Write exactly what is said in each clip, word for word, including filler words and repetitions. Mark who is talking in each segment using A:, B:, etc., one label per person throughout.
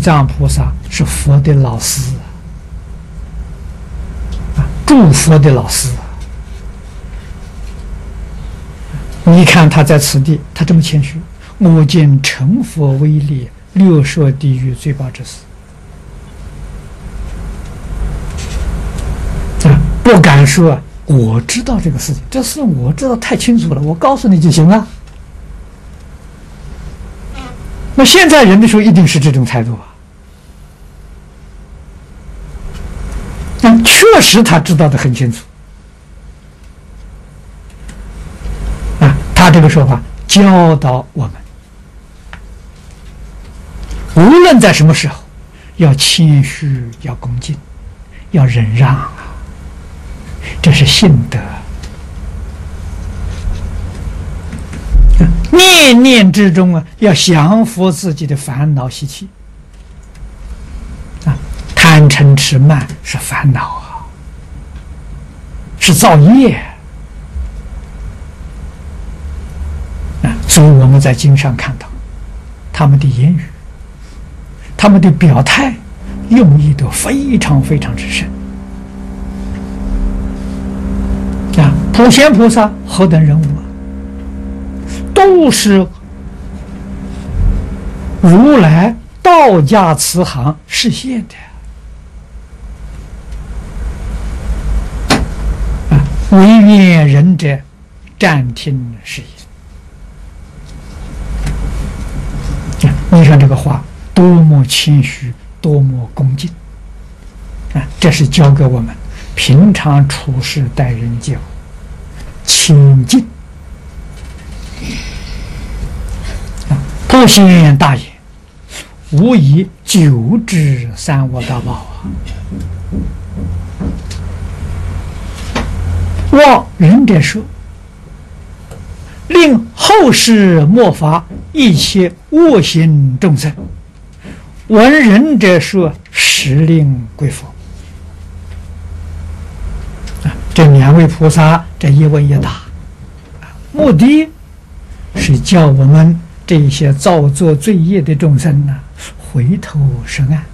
A: 藏菩萨是佛的老师啊，诸佛的老师。你看他在此地，他这么谦虚，我见成佛威力，六说地狱罪报之事啊，不敢说我知道这个事情，这事我知道太清楚了，我告诉你就行了。那现在人的时候一定是这种态度啊。那确实他知道的很清楚啊，他这个说法教导我们，无论在什么时候，要谦虚，要恭敬，要忍让啊，这是信德。念念之中啊，要降服自己的烦恼习气啊，贪嗔痴慢是烦恼啊，是造业啊。所以我们在经上看到，他们的言语、他们的表态，用意都非常非常之深啊。普贤菩萨何等人物啊！都是如来道家慈航示现的啊，唯愿仁者暂听是也。啊，你看这个话多么谦虚，多么恭敬啊！这是教给我们平常处事待人接物谦敬。普贤大言，无以久之三恶道报啊！望仁者说，令后世莫发一切恶行众生；闻仁者说，实令归佛。啊，这两位菩萨这一问一答，目的是叫我们这些造作罪业的众生呢，回头是岸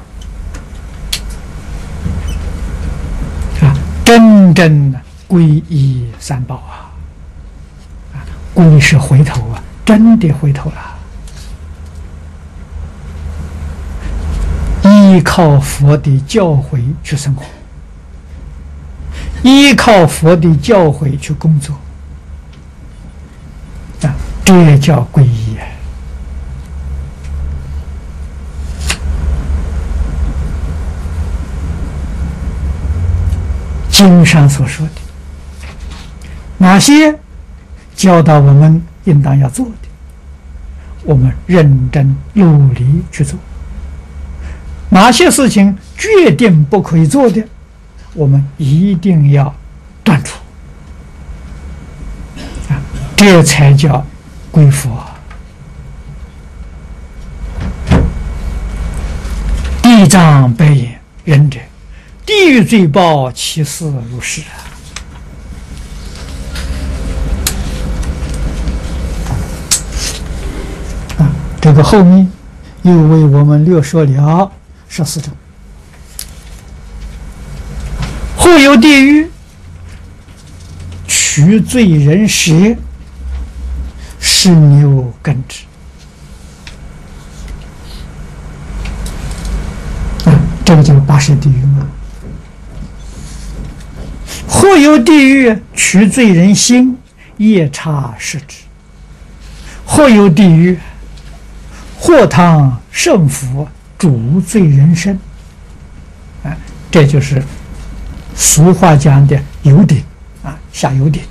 A: 啊，真正的皈依三宝啊！啊，皈是回头啊，真的回头了，依靠佛的教诲去生活，依靠佛的教诲去工作。啊，这叫皈依啊！经上所说的哪些教导我们应当要做的，我们认真努力去做；哪些事情决定不可以做的，我们一定要断除。啊，这才叫归佛。地藏白言：仁者，地狱罪报，其事如是啊！这个后面又为我们略说了十四种。或有地狱，取罪人时，是牛耕之。啊，这个叫八十地狱嘛。或有地狱，取罪人心，夜叉视之。或有地狱，或汤圣福，煮罪人身。啊，这就是俗话讲的油鼎啊，下油鼎。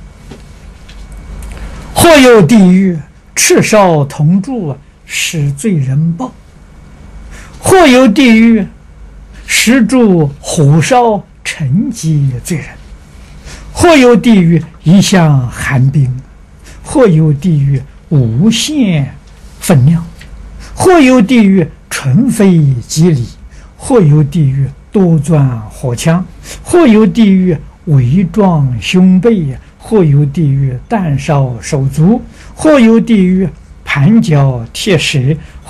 A: 或有地狱，赤烧铜柱，使罪人报。或有地狱，石柱火烧，沉积罪人。或有地狱，一向寒冰。或有地狱，无限分量。或有地狱，纯非吉理。或有地狱，多钻火枪。或有地狱，围撞胸背。或有地狱，弹烧手足。或有地狱，盘脚贴舌。